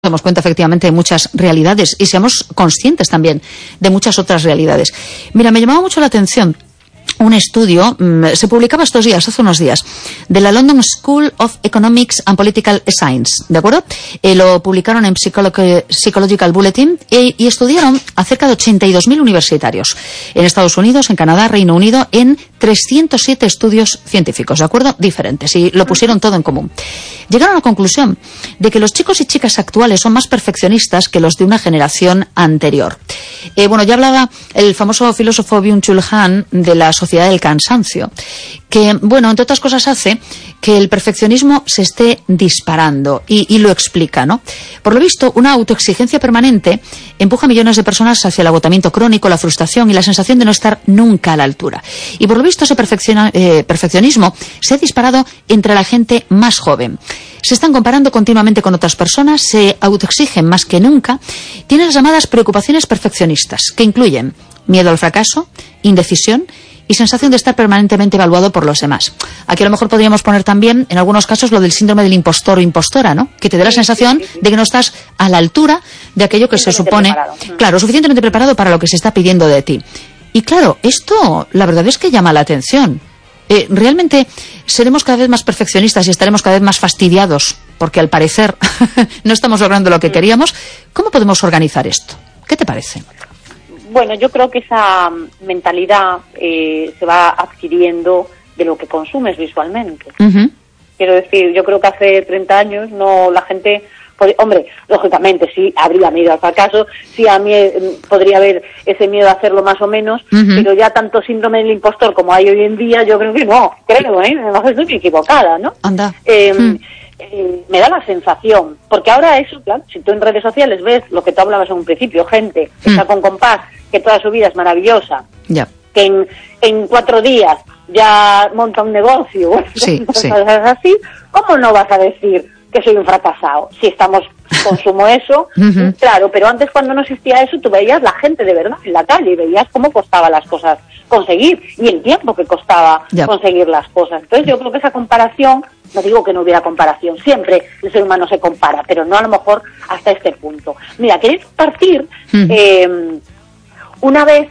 damos cuenta efectivamente de muchas realidades y seamos conscientes también de muchas otras realidades. Mira, me llamaba mucho la atención un estudio, se publicaba hace unos días, de la London School of Economics and Political Science, ¿de acuerdo? Lo publicaron en Psychological Bulletin y estudiaron a cerca de 82.000 universitarios en Estados Unidos, en Canadá, Reino Unido, en 307 estudios científicos, ¿de acuerdo? Diferentes, y lo pusieron todo en común. Llegaron a la conclusión de que los chicos y chicas actuales son más perfeccionistas que los de una generación anterior. Bueno, ya hablaba el famoso filósofo Byung-Chul Han de la sociedad del cansancio, que, bueno, entre otras cosas hace que el perfeccionismo se esté disparando y lo explica, ¿no? Por lo visto, una autoexigencia permanente empuja a millones de personas hacia el agotamiento crónico, la frustración y la sensación de no estar nunca a la altura. Y por lo visto, ese perfeccionismo se ha disparado entre la gente más joven. Se están comparando continuamente con otras personas, se autoexigen más que nunca, tienen las llamadas preocupaciones perfeccionistas, que incluyen miedo al fracaso, indecisión y sensación de estar permanentemente evaluado por los demás. Aquí a lo mejor podríamos poner también, en algunos casos, lo del síndrome del impostor o impostora, ¿no? Que te dé la sensación de que no estás a la altura de aquello que se supone, claro, suficientemente preparado para lo que se está pidiendo de ti. Y claro, esto, la verdad es que llama la atención. Realmente seremos cada vez más perfeccionistas y estaremos cada vez más fastidiados porque al parecer no estamos logrando lo que queríamos. ¿Cómo podemos organizar esto? ¿Qué te parece? Bueno, yo creo que esa mentalidad se va adquiriendo de lo que consumes visualmente. Quiero decir, yo creo que hace 30 años la gente... Hombre, lógicamente sí habría miedo al fracaso, sí podría haber ese miedo a hacerlo más o menos, pero ya tanto síndrome del impostor como hay hoy en día, yo creo que no, no estoy equivocada, ¿no? Anda. Me da la sensación, porque ahora eso, claro, si tú en redes sociales ves lo que tú hablabas en un principio, gente que está con compás, que toda su vida es maravillosa, que en 4 días ya monta un negocio, cosas así, ¿cómo no vas a decir que soy un fracasado? Si consumo eso, claro, pero antes cuando no existía eso, tú veías la gente de verdad en la calle y veías cómo costaba las cosas conseguir y el tiempo que costaba conseguir las cosas. Entonces yo creo que esa comparación, no digo que no hubiera comparación, siempre el ser humano se compara, pero no a lo mejor hasta este punto. Mira, quería partir, una vez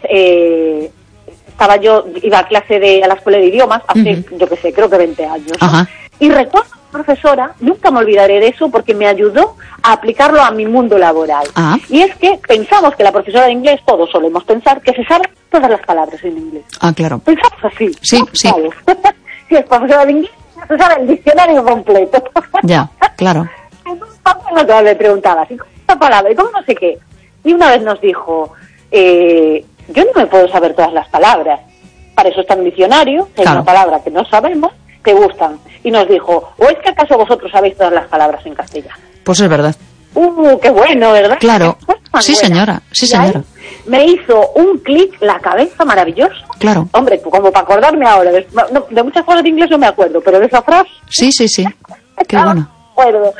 iba a clase a la escuela de idiomas, hace, yo qué sé, creo que 20 años, ¿no? Y recuerdo profesora, nunca me olvidaré de eso porque me ayudó a aplicarlo a mi mundo laboral. Y es que pensamos que la profesora de inglés, todos solemos pensar que se saben todas las palabras en inglés. Claro. Pensamos así. Sí, ¿no? sí. Si es profesora de inglés, se sabe el diccionario completo. Ya, claro. Entonces le preguntaba, ¿y cómo esta palabra? ¿Y cómo no sé qué? Y una vez nos dijo, yo no me puedo saber todas las palabras. Para eso está el diccionario, que hay una palabra que no sabemos, te gustan. Y nos dijo, ¿o es que acaso vosotros sabéis todas las palabras en castellano? Pues es verdad. Qué bueno, ¿verdad? Claro. Sí, señora. Sí, señora. Me hizo un clic la cabeza maravilloso. Claro. Hombre, como para acordarme ahora. De muchas cosas de inglés no me acuerdo, pero de esa frase... Sí. Qué bueno. Me acuerdo.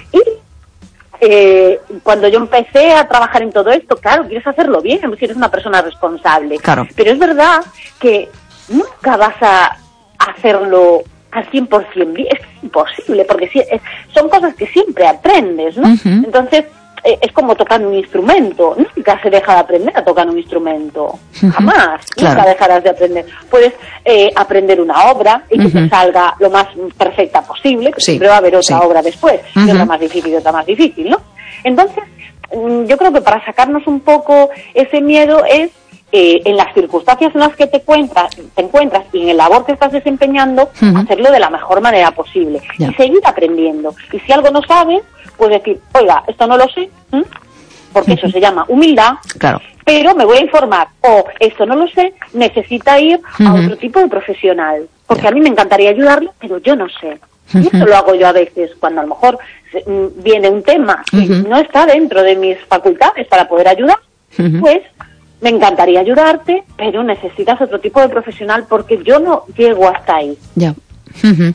Y cuando yo empecé a trabajar en todo esto, claro, quieres hacerlo bien, si eres una persona responsable. Claro. Pero es verdad que nunca vas a hacerlo al 100% bien, es imposible, porque son cosas que siempre aprendes, ¿no? Entonces, es como tocar un instrumento, nunca se deja de aprender a tocar un instrumento, jamás, nunca dejarás de aprender. Puedes aprender una obra y que te salga lo más perfecta posible, que siempre va a haber otra obra después, y otra más difícil, ¿no? Entonces, yo creo que para sacarnos un poco ese miedo es en las circunstancias en las que te encuentras y en el labor que estás desempeñando, hacerlo de la mejor manera posible y seguir aprendiendo. Y si algo no sabes, pues decir, oiga, esto no lo sé, porque eso se llama humildad, pero me voy a informar, o esto no lo sé, necesita ir a otro tipo de profesional, porque a mí me encantaría ayudarle, pero yo no sé. Y eso lo hago yo a veces, cuando a lo mejor viene un tema que no está dentro de mis facultades para poder ayudar, pues me encantaría ayudarte, pero necesitas otro tipo de profesional porque yo no llego hasta ahí.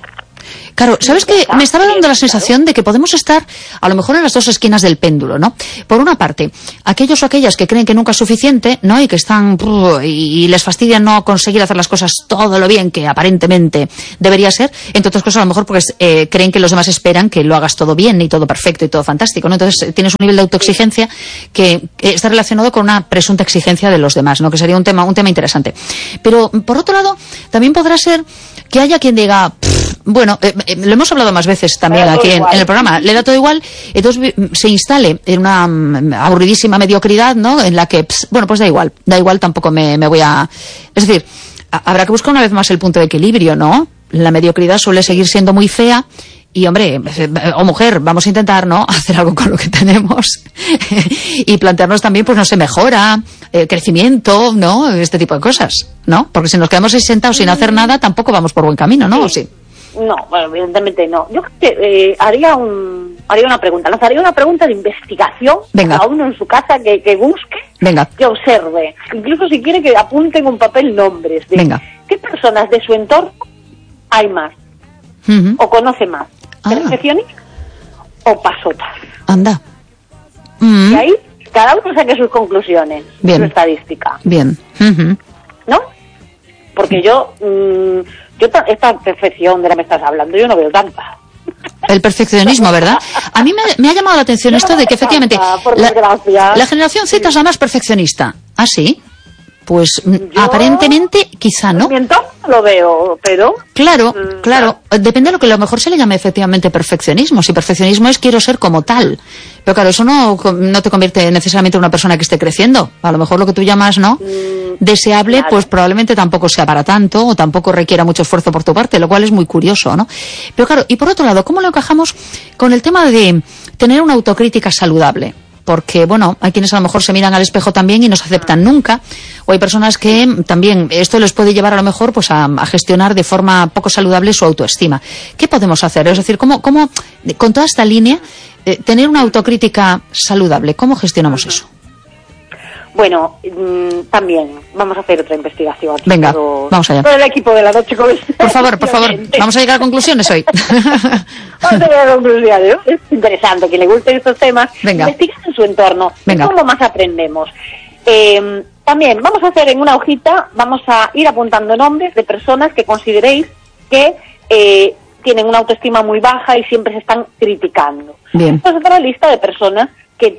Claro, ¿sabes qué? Me estaba dando la sensación de que podemos estar a lo mejor en las dos esquinas del péndulo, ¿no? Por una parte, aquellos o aquellas que creen que nunca es suficiente, ¿no? Y que están y les fastidia no conseguir hacer las cosas todo lo bien que aparentemente debería ser, entre otras cosas a lo mejor porque creen que los demás esperan que lo hagas todo bien y todo perfecto y todo fantástico, ¿no? Entonces tienes un nivel de autoexigencia que está relacionado con una presunta exigencia de los demás, ¿no? Que sería un tema interesante. Pero por otro lado, también podrá ser que haya quien diga, bueno, lo hemos hablado más veces también aquí en el programa, le da todo igual, entonces se instale en una aburridísima mediocridad, ¿no? En la que, bueno, pues da igual, tampoco me voy a... Es decir, habrá que buscar una vez más el punto de equilibrio, ¿no? La mediocridad suele seguir siendo muy fea y, hombre, o mujer, vamos a intentar, ¿no? Hacer algo con lo que tenemos y plantearnos también, pues no sé, mejora, crecimiento, ¿no? Este tipo de cosas, ¿no? Porque si nos quedamos ahí sentados sin hacer nada, tampoco vamos por buen camino, ¿no? ¿O sí? No, bueno, evidentemente no. Yo creo que haría una pregunta. Lanzaría una pregunta de investigación. Venga. A uno en su casa que busque, venga, que observe. Incluso si quiere que apunte en un papel nombres de venga, qué personas de su entorno hay más o conoce más. ¿Perfeccionistas o pasotas? Anda. Y ahí cada uno saque sus conclusiones, bien, su estadística. Bien. ¿No? Porque yo esta perfección de la que me estás hablando, yo no veo tanta. El perfeccionismo, ¿verdad? A mí me ha llamado la atención esto de que efectivamente la generación Z es la más perfeccionista. ¿Ah, sí? Pues aparentemente quizá no. Mi entorno lo veo, pero... Claro. Depende de lo que a lo mejor se le llame efectivamente perfeccionismo. Si perfeccionismo es quiero ser como tal. Pero claro, eso no te convierte necesariamente en una persona que esté creciendo. A lo mejor lo que tú llamas, ¿no? Deseable, claro, pues probablemente tampoco sea para tanto o tampoco requiera mucho esfuerzo por tu parte, lo cual es muy curioso, ¿no? Pero claro, y por otro lado, ¿cómo lo encajamos con el tema de tener una autocrítica saludable? Porque, bueno, hay quienes a lo mejor se miran al espejo también y no se aceptan nunca, o hay personas que también esto les puede llevar a lo mejor pues a gestionar de forma poco saludable su autoestima. ¿Qué podemos hacer? Es decir, ¿cómo con toda esta línea, tener una autocrítica saludable? ¿Cómo gestionamos eso? Bueno, también vamos a hacer otra investigación aquí. Venga, vamos allá. Todo el equipo de la noche. Por favor, vamos a llegar a conclusiones hoy. Vamos a llegar a conclusiones. Es interesante, que le gusten estos temas. Venga. Investiguen en su entorno. Venga. ¿Cómo más aprendemos? También vamos a hacer en una hojita, vamos a ir apuntando nombres de personas que consideréis que tienen una autoestima muy baja y siempre se están criticando. Bien. Esto es otra lista de personas que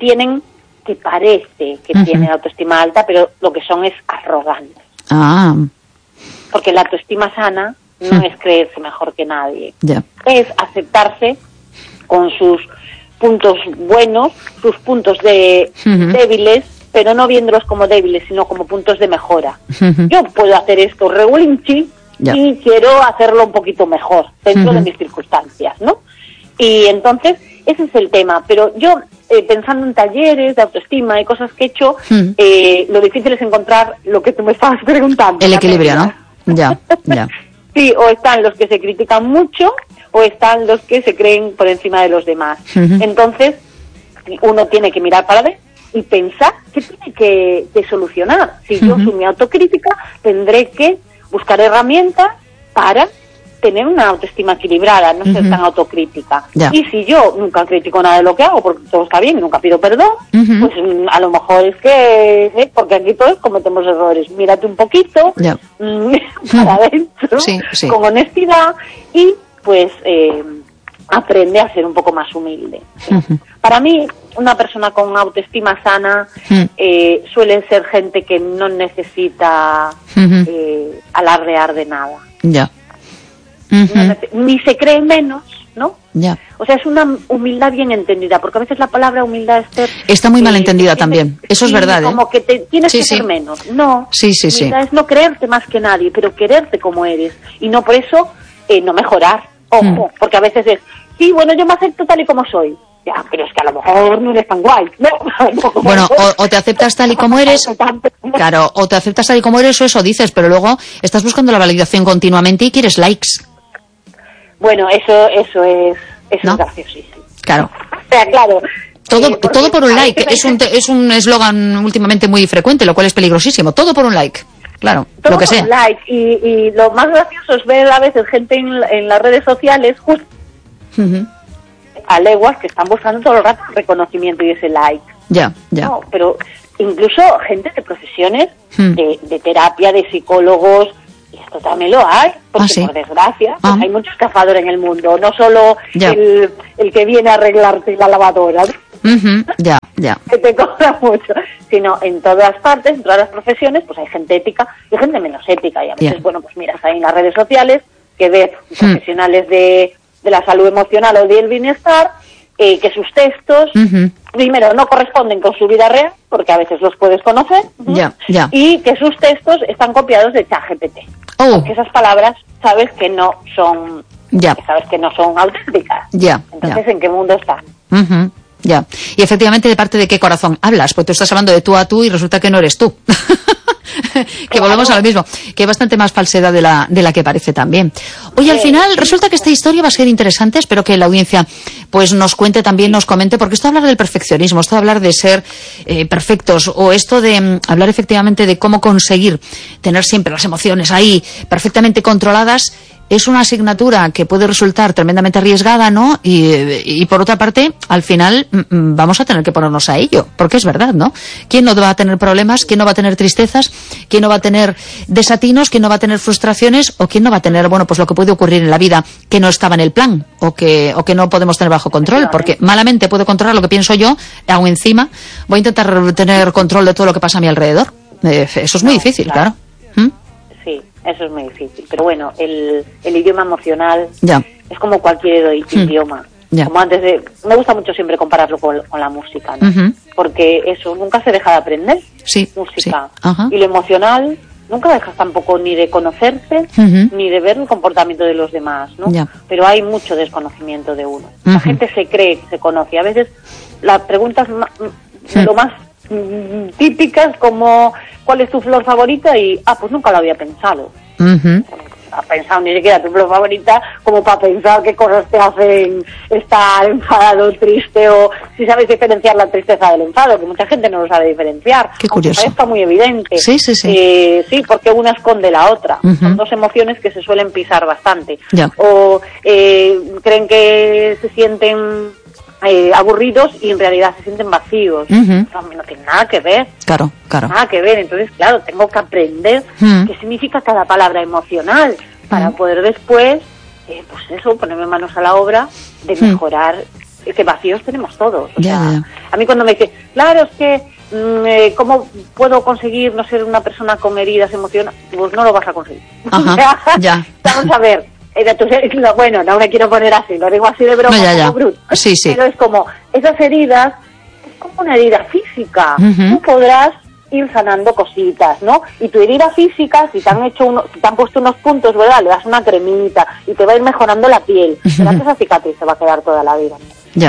parece que tienen autoestima alta, pero lo que son es arrogantes. Ah. Porque la autoestima sana no es creerse mejor que nadie. Yeah. Es aceptarse con sus puntos buenos, sus puntos débiles, pero no viéndolos como débiles, sino como puntos de mejora. Yo puedo hacer esto regulinchi y quiero hacerlo un poquito mejor dentro de mis circunstancias, ¿no? Y entonces, ese es el tema. Pero yo, pensando en talleres de autoestima y cosas que he hecho, lo difícil es encontrar lo que tú me estabas preguntando. El equilibrio, ¿no? Ya. Sí, o están los que se critican mucho, o están los que se creen por encima de los demás. Entonces, uno tiene que mirar para adentro y pensar qué tiene que solucionar. Si yo soy mi autocrítica, tendré que buscar herramientas para tener una autoestima equilibrada, no ser tan autocrítica. Y si yo nunca critico nada de lo que hago, porque todo está bien y nunca pido perdón, pues a lo mejor es que, porque aquí todos cometemos errores, mírate un poquito para adentro, con honestidad, y pues aprende a ser un poco más humilde. Para mí, una persona con autoestima sana suele ser gente que no necesita alardear de nada. Ni se cree menos, ¿no? O sea, es una humildad bien entendida, porque a veces la palabra humildad está muy mal entendida también. Eso es verdad. Como que tienes que ser menos. No. Humildad es no creerte más que nadie, pero quererte como eres. Y no por eso no mejorar. Ojo, porque a veces es, sí, bueno, yo me acepto tal y como soy. Ya, pero es que a lo mejor no eres tan guay, ¿no? Bueno, o te aceptas tal y como eres, claro, o te aceptas tal y como eres, o eso dices, pero luego estás buscando la validación continuamente y quieres likes. Bueno, eso es graciosísimo. Claro. O sea, claro. Todo por un like. Es un eslogan últimamente muy frecuente, lo cual es peligrosísimo. Todo por un like. claro, todo lo que sea. Likes. Y lo más gracioso es ver a veces gente en las redes sociales justo a leguas que están buscando todo el rato reconocimiento y ese like. Ya. No, pero incluso gente de profesiones de terapia, de psicólogos, y esto también lo hay, porque ¿sí? por desgracia pues hay mucho estafador en el mundo, no solo el que viene a arreglarte la lavadora, Ya. que te cobra mucho, sino en todas partes, en todas las profesiones, pues hay gente ética y gente menos ética, y a veces, bueno, pues miras ahí en las redes sociales que ves profesionales de la salud emocional o del bienestar, que sus textos, primero, no corresponden con su vida real, porque a veces los puedes conocer, y que sus textos están copiados de ChatGPT. Porque esas palabras sabes que no son, que sabes que no son auténticas. Entonces, ¿en qué mundo estás? Ya. Y efectivamente, ¿de parte de qué corazón hablas? Pues tú estás hablando de tú a tú y resulta que no eres tú. Que volvemos a lo mismo, que hay bastante más falsedad de la que parece también. Oye, al final resulta que esta historia va a ser interesante, espero que la audiencia pues nos cuente también, nos comente, porque esto de hablar del perfeccionismo, esto de hablar de ser perfectos, o esto de hablar efectivamente de cómo conseguir tener siempre las emociones ahí perfectamente controladas, es una asignatura que puede resultar tremendamente arriesgada, ¿no? Y por otra parte, al final vamos a tener que ponernos a ello, porque es verdad, ¿no? ¿Quién no va a tener problemas? ¿Quién no va a tener tristezas? ¿Quién no va a tener desatinos? ¿Quién no va a tener frustraciones? ¿O quién no va a tener, bueno, pues lo que puede ocurrir en la vida que no estaba en el plan o que no podemos tener bajo control? Porque malamente puedo controlar lo que pienso yo, aún encima voy a intentar tener control de todo lo que pasa a mi alrededor. Eso es muy difícil, claro. Sí, eso es muy difícil. Pero bueno, el idioma emocional es como cualquier idioma. Como antes me gusta mucho siempre compararlo con la música, ¿no? Porque eso nunca se deja de aprender. Música. Y lo emocional nunca dejas tampoco ni de conocerte ni de ver el comportamiento de los demás, ¿no? Pero hay mucho desconocimiento de uno. La gente se cree que se conoce. A veces las preguntas lo más típicas como ¿cuál es tu flor favorita? Y pues nunca lo había pensado. Ha pensado ni siquiera tu flor favorita como para pensar qué cosas te hacen estar enfadado, triste, o si sabes diferenciar la tristeza del enfado, que mucha gente no lo sabe diferenciar. Qué curioso. Está muy evidente. Sí, porque una esconde la otra. Son dos emociones que se suelen pisar bastante. O creen que se sienten aburridos y en realidad se sienten vacíos. No tiene nada que ver. Claro. Nada que ver. Entonces, claro, tengo que aprender qué significa cada palabra emocional para poder después, pues eso, ponerme manos a la obra de mejorar, que vacíos tenemos todos. O sea, a mí cuando me dice, claro, es que ¿cómo puedo conseguir no ser una persona con heridas emocionales? Pues no lo vas a conseguir. Vamos a ver. Bueno, no me quiero poner así, lo digo así de broma, como bruto. Pero es como, esas heridas, es como una herida física. Tú podrás ir sanando cositas, ¿no? Y tu herida física, si te han puesto unos puntos, ¿verdad? Le das una cremita y te va a ir mejorando la piel. Pero esa cicatriz se va a quedar toda la vida.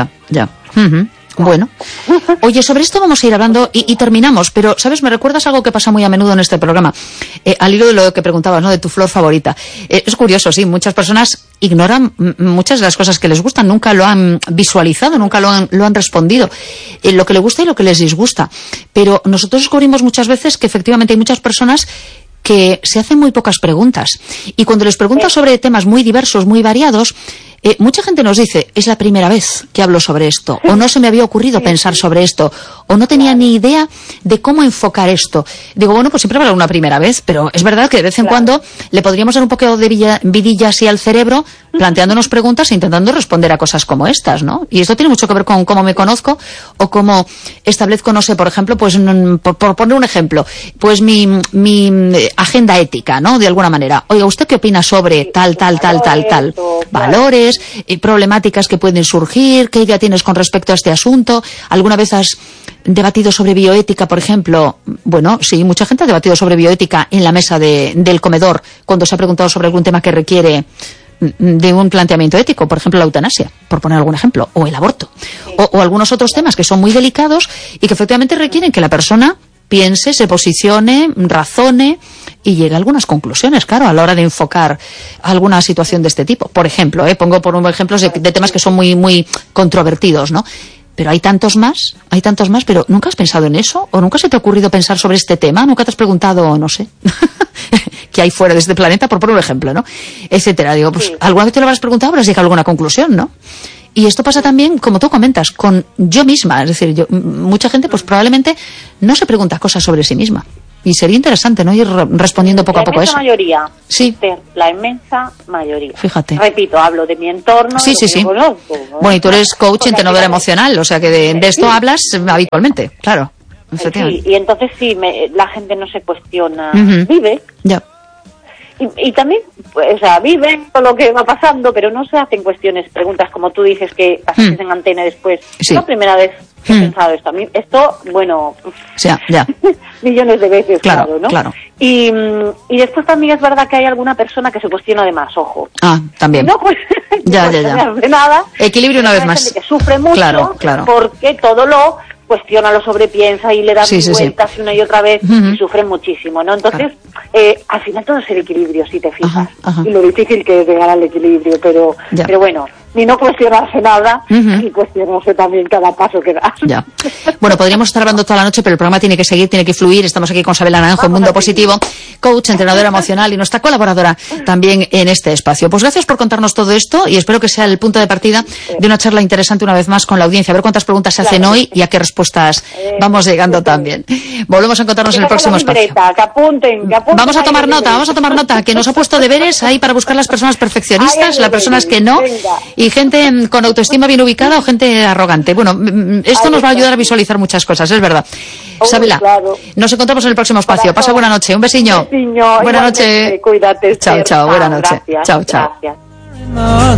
Bueno, oye, sobre esto vamos a ir hablando y terminamos, pero, ¿sabes? Me recuerdas algo que pasa muy a menudo en este programa, al hilo de lo que preguntabas, ¿no? De tu flor favorita. Es curioso, sí, muchas personas ignoran muchas de las cosas que les gustan, nunca lo han visualizado, nunca lo han respondido, lo que les gusta y lo que les disgusta. Pero nosotros descubrimos muchas veces que efectivamente hay muchas personas que se hacen muy pocas preguntas. Y cuando les preguntas sobre temas muy diversos, muy variados, mucha gente nos dice, es la primera vez que hablo sobre esto, o no se me había ocurrido pensar sobre esto, o no tenía ni idea de cómo enfocar esto. Digo, bueno, pues siempre habrá una primera vez, pero es verdad que de vez en cuando le podríamos dar un poco de vidilla así al cerebro, planteándonos preguntas e intentando responder a cosas como estas, ¿no? Y esto tiene mucho que ver con cómo me conozco, o cómo establezco, no sé, por ejemplo, pues por poner un ejemplo, pues mi agenda ética, ¿no? De alguna manera. Oiga, ¿usted qué opina sobre tal? Valores, problemáticas que pueden surgir, ¿qué idea tienes con respecto a este asunto? ¿Alguna vez has debatido sobre bioética, por ejemplo? Bueno, sí, mucha gente ha debatido sobre bioética en la mesa del comedor cuando se ha preguntado sobre algún tema que requiere de un planteamiento ético, por ejemplo la eutanasia, por poner algún ejemplo, o el aborto, o algunos otros temas que son muy delicados y que efectivamente requieren que la persona piense, se posicione, razone y llegue a algunas conclusiones, claro, a la hora de enfocar alguna situación de este tipo. Por ejemplo, pongo por ejemplos de temas que son muy, muy controvertidos, ¿no? pero hay tantos más, pero ¿nunca has pensado en eso? ¿O nunca se te ha ocurrido pensar sobre este tema? ¿Nunca te has preguntado, no sé, qué hay fuera de este planeta, por poner un ejemplo, ¿no? Etcétera. Digo, pues alguna vez te lo habrás preguntado, habrás llegado a alguna conclusión, ¿no? Y esto pasa también, como tú comentas, con yo misma. Es decir, mucha gente pues probablemente no se pregunta cosas sobre sí misma. Y sería interesante, ¿no? Ir respondiendo poco a poco a eso. La inmensa mayoría. Sí. La inmensa mayoría. Fíjate. Repito, hablo de mi entorno. Sí, sí, sí. Conozco, ¿no? Bueno, y tú eres coach entrenadora emocional, o sea que de esto hablas habitualmente, claro. Sí, y entonces sí, la gente no se cuestiona. Vive. Ya. Y también, pues, o sea, viven todo lo que va pasando, pero no se hacen preguntas como tú dices que pasaste en antena después. Sí. Es la primera vez que he pensado esto. A mí, esto, bueno, ya. millones de veces, claro, ¿no? Claro. Y después también es verdad que hay alguna persona que se cuestiona de más, ojo. Ah, también. No, pues, ya. De nada. Equilibrio una vez hay más. Gente que sufre mucho, claro. porque todo lo cuestiona, lo sobrepiensa y le da vueltas una y otra vez y sufren muchísimo, ¿no? Entonces, al final todo es el equilibrio, si te fijas. Ajá. Y lo difícil que es llegar al equilibrio, pero bueno, ni no cuestionarse nada, y cuestionarse también cada paso que das. Ya. Bueno, podríamos estar hablando toda la noche, pero el programa tiene que seguir, tiene que fluir. Estamos aquí con Sabela Naranjo, en Mundo Positivo, coach, entrenadora emocional y nuestra colaboradora también en este espacio. Pues gracias por contarnos todo esto y espero que sea el punto de partida de una charla interesante una vez más con la audiencia. A ver cuántas preguntas se hacen hoy y a qué respuestas vamos llegando también. Volvemos a encontrarnos en el próximo espacio. Que apunten. Vamos a tomar nota, que nos ha puesto deberes ahí para buscar las personas perfeccionistas, las personas que no, y gente con autoestima bien ubicada o gente arrogante. Bueno, esto nos va a ayudar a visualizar muchas cosas, es verdad. Sabela, nos encontramos en el próximo espacio. Pasa buena noche, un besiño. Buena noche. Cuídate. Chao, buena noche. Gracias. Chao. Gracias.